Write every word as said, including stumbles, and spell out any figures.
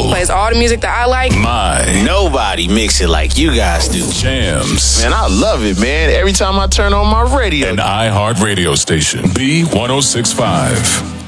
Plays all the music that I like. My. Nobody mix it like you guys do. Jams. Man, I love it, man. Every time I turn on my radio. An iHeart radio station. B one oh six point five.